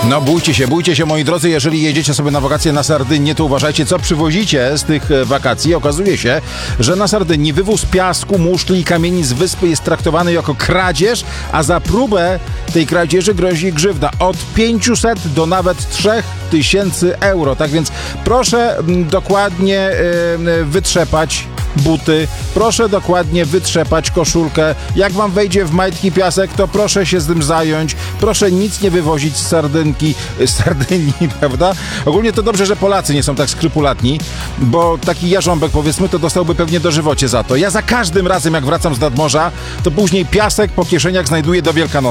No bójcie się moi drodzy, jeżeli jedziecie sobie na wakacje na Sardynię, to uważajcie, co przywozicie z tych wakacji. Okazuje się, że na Sardynii wywóz piasku, muszli i kamieni z wyspy jest traktowany jako kradzież, a za próbę tej kradzieży grozi grzywna od 500 do nawet 3000 euro. Tak więc proszę dokładnie wytrzepać buty, proszę dokładnie wytrzepać koszulkę. Jak wam wejdzie w majtki piasek, to proszę się z tym zająć. Proszę nic nie wywozić z Sardynii, prawda? Ogólnie to dobrze, że Polacy nie są tak skrupulatni, bo taki jarząbek, powiedzmy, to dostałby pewnie dożywocie za to. Ja za każdym razem, jak wracam z nadmorza, to później piasek po kieszeniach znajduję do Wielkanocy.